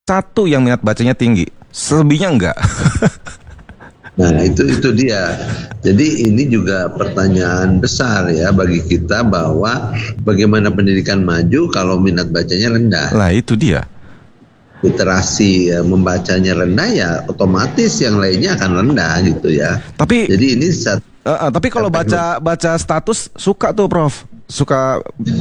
satu yang minat bacanya tinggi, selebihnya enggak. Nah itu dia. Jadi ini juga pertanyaan besar ya bagi kita bahwa bagaimana pendidikan maju kalau minat bacanya rendah. Lah itu dia. Literasi membacanya rendah ya otomatis yang lainnya akan rendah gitu ya. Tapi jadi ini tapi kalau baca status suka tuh Prof. Suka.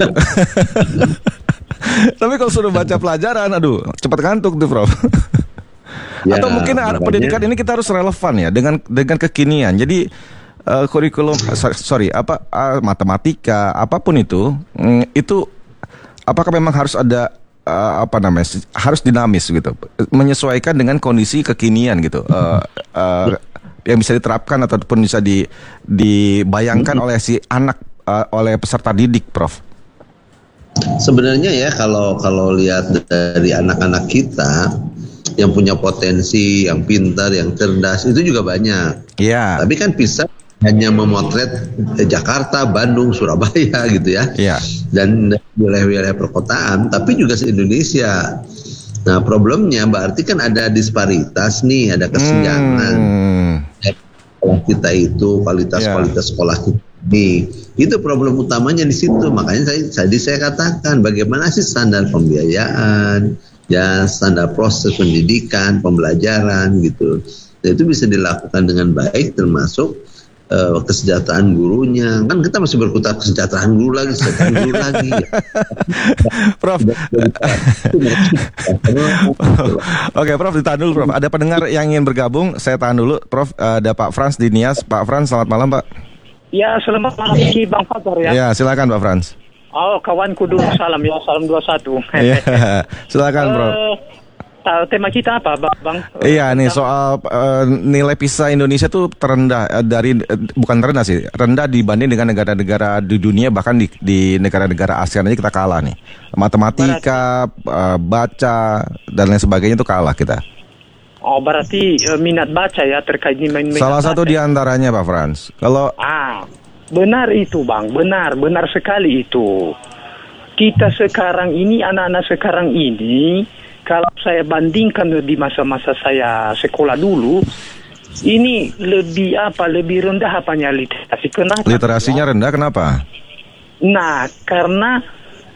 Tapi kalau sudah baca pelajaran, aduh, cepat ngantuk tuh Prof. Ya, atau mungkin pendidikan ini kita harus relevan ya dengan kekinian. Jadi kurikulum matematika apapun itu apakah memang harus ada harus dinamis gitu, menyesuaikan dengan kondisi kekinian gitu, yang bisa diterapkan ataupun bisa dibayangkan oleh si anak, oleh peserta didik, Prof. Sebenarnya ya kalau lihat dari anak-anak kita yang punya potensi, yang pintar, yang cerdas itu juga banyak. Iya. Tapi kan bisa hanya memotret Jakarta, Bandung, Surabaya gitu ya. Iya. Dan wilayah-wilayah perkotaan, tapi juga se-Indonesia. Nah problemnya berarti kan ada disparitas nih, ada kesenjangan. Sekolah kita itu, kualitas sekolah kita ini, itu problem utamanya di situ. Makanya saya katakan bagaimana sih standar pembiayaan, ya standar proses pendidikan, pembelajaran gitu. Nah, itu bisa dilakukan dengan baik termasuk kesejahteraan gurunya. Kan kita masih berkutat kesejahteraan guru lagi. Prof. Oke, Prof, ditahan dulu, Prof. Ada pendengar yang ingin bergabung, saya tahan dulu, Prof. Ada Pak Frans di Nias. Pak Frans, selamat malam, Pak. Ya, selamat malam Bang Fajar ya. Ya, silakan Pak Frans. Oh, kawanku dulu salam ya, salam 21. Iya, silakan, Prof. Tema kita apa, Bang? Iya nih soal nilai PISA Indonesia tuh terendah bukan terendah sih, rendah dibanding dengan negara-negara di dunia, bahkan di negara-negara ASEAN aja kita kalah nih. Matematika, baca dan lain sebagainya itu kalah kita. Oh, berarti minat baca ya terkait minat salah baca. Satu di antaranya Pak Frans. Kalau benar itu Bang, benar sekali itu. Kita sekarang ini, anak-anak sekarang ini, kalau saya bandingkan di masa-masa saya sekolah dulu, ini lebih rendah apanya literasi. Kenapa? Literasinya rendah kenapa? Nah, karena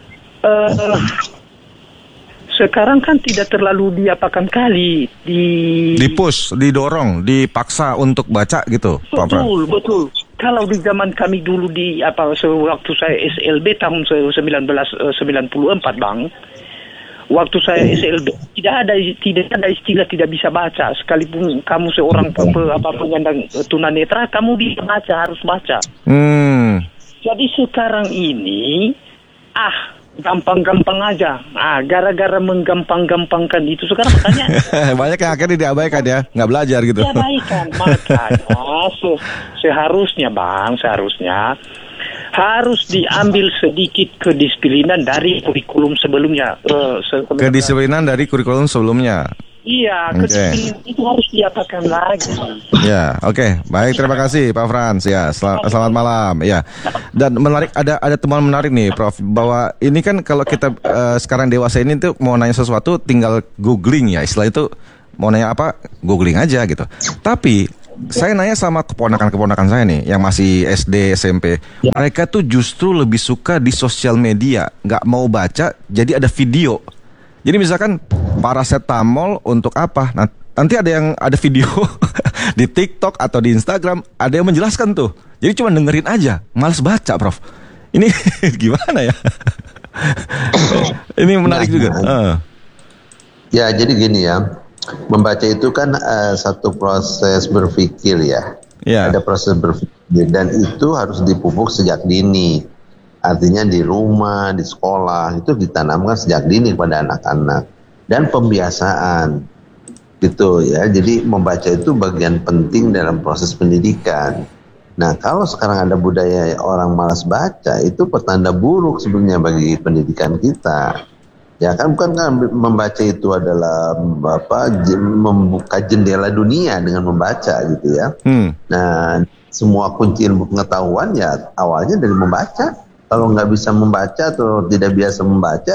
sekarang kan tidak terlalu diapakan kali dipush, didorong, dipaksa untuk baca gitu. Betul. Kalau di zaman kami dulu waktu saya SLB tahun 1994 Bang. Waktu saya SLB tidak ada istilah tidak bisa baca, sekalipun kamu seorang penyandang tunanetra, kamu bisa baca, harus baca. Jadi sekarang ini gampang-gampang aja. Gara-gara menggampang-gampangkan itu sekarang makanya banyak yang akhirnya diabaikan ya, nggak belajar gitu. Diabaikan, makanya seharusnya harus diambil sedikit kedisiplinan dari kurikulum sebelumnya. Kedisiplinan dari kurikulum sebelumnya. Iya, kedisiplinan itu harus diapakan lagi. Ya, oke. Baik, terima kasih Pak Frans. Ya, selamat malam. Ya. Dan menarik, ada teman menarik nih, Prof, bahwa ini kan kalau kita sekarang dewasa ini tuh mau nanya sesuatu tinggal googling ya. Istilah itu mau nanya apa, googling aja gitu. Tapi saya nanya sama keponakan-keponakan saya nih yang masih SD, SMP. Mereka tuh justru lebih suka di sosial media, nggak mau baca, jadi ada video. Jadi misalkan paracetamol untuk apa? Nah, nanti ada video di TikTok atau di Instagram, ada yang menjelaskan tuh. Jadi cuma dengerin aja, males baca, Prof. Ini gimana ya? Ini menarik juga. Ya, jadi gini ya. Membaca itu kan satu proses berpikir ya. Ada proses berpikir dan itu harus dipupuk sejak dini. Artinya di rumah, di sekolah itu ditanamkan sejak dini kepada anak-anak dan pembiasaan gitu ya. Jadi membaca itu bagian penting dalam proses pendidikan. Nah, kalau sekarang ada budaya orang malas baca, itu pertanda buruk sebenarnya bagi pendidikan kita. Ya kan, bukan kan membaca itu adalah membuka jendela dunia dengan membaca gitu ya. Nah, semua kunci ilmu pengetahuan ya awalnya dari membaca. Kalau nggak bisa membaca atau tidak biasa membaca,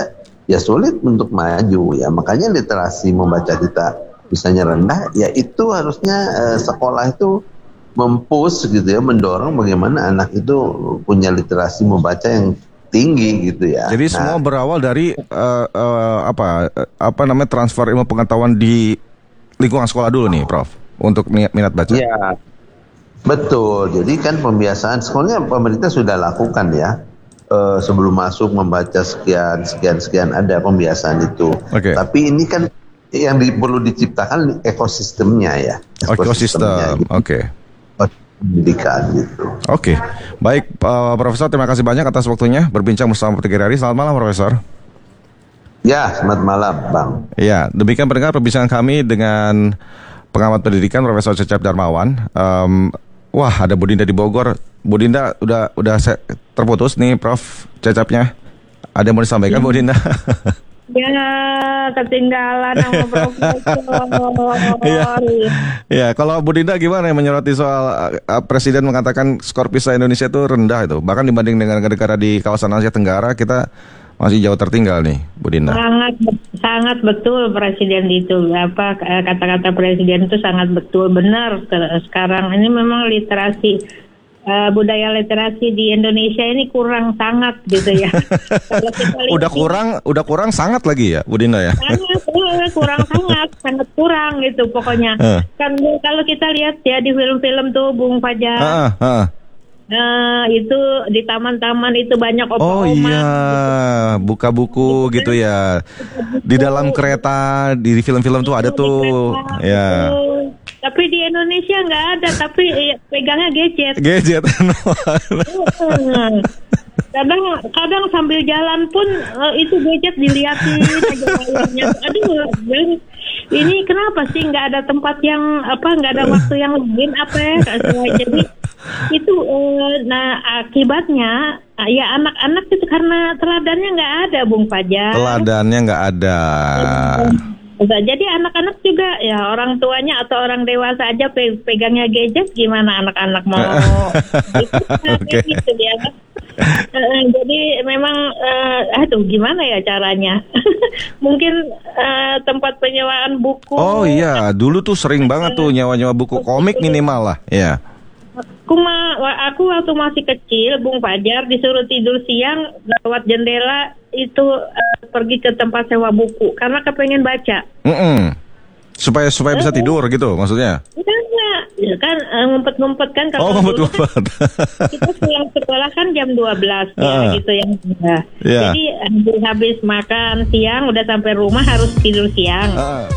ya sulit untuk maju ya. Makanya literasi membaca kita misalnya rendah, ya itu harusnya sekolah itu mempush gitu ya, mendorong bagaimana anak itu punya literasi membaca yang tinggi gitu ya. Jadi semua berawal dari apa namanya, transfer ilmu pengetahuan di lingkungan sekolah dulu nih, Prof, untuk minat baca. Iya, betul. Jadi kan pembiasaan sekolahnya pemerintah sudah lakukan ya. Sebelum masuk membaca sekian ada pembiasaan itu. Okay. Tapi ini kan yang perlu diciptakan ekosistemnya ya. Ekosistem, gitu. Oke. Pendidikan gitu. Oke, baik Profesor, terima kasih banyak atas waktunya berbincang bersama Petigiri. Selamat malam, Profesor. Ya, selamat malam, Bang. Ya, demikian pendengar perbincangan kami dengan pengamat pendidikan Profesor Cecep Darmawan. Wah, ada Bu Dinda di Bogor. Bu Dinda udah terputus nih, Prof. Cecepnya. Ada yang mau disampaikan, Bu Dinda? Ya, ketinggalan sama Profesor. Ya, kalau Bu Dinda gimana yang menyoroti soal Presiden mengatakan skor PISA Indonesia itu rendah itu, bahkan dibanding dengan negara-negara di kawasan Asia Tenggara kita masih jauh tertinggal nih, Bu Dinda. Sangat betul Presiden itu, kata-kata Presiden itu sangat betul, benar. Sekarang ini memang literasi, budaya literasi di Indonesia ini kurang sangat gitu ya. Kalau kita lihat, udah kurang sangat lagi ya, Bu Dinda ya. Kurang sangat kurang gitu pokoknya. Kan kalau kita lihat ya di film-film tuh Bung Fajar. Itu di taman-taman itu banyak opa-oma. Oh iya, gitu. Buka buku gitu ya. Di dalam kereta, di film-film tuh ada tuh. Ya. Tapi di Indonesia nggak ada, tapi pegangnya gadget. Gadget. Kadang sambil jalan pun itu gadget diliatin aja kayaknya. Aduh, ini kenapa sih nggak ada tempat yang nggak ada waktu yang lain jadi itu akibatnya ya anak-anak itu karena teladannya nggak ada, Bung Fajar. Teladannya nggak ada. Jadi anak-anak juga ya orang tuanya atau orang dewasa aja pegangnya gadget, gimana anak-anak mau okay. Gitu ya. Jadi memang gimana ya caranya? Mungkin tempat penyewaan buku. Oh iya, dulu tuh sering banget tuh nyewa-nyewa buku komik minimal lah, ya. Aku waktu masih kecil, Bung Fajar, disuruh tidur siang lewat jendela itu pergi ke tempat sewa buku karena kepengen baca. Supaya bisa tidur gitu maksudnya? Enggak, ya kan ngumpet-ngumpet kan kalau ngumpet-ngumpet. Kan, kita pulang sekolah kan jam 12 ya gitu yang Jadi habis makan siang udah sampai rumah harus tidur siang.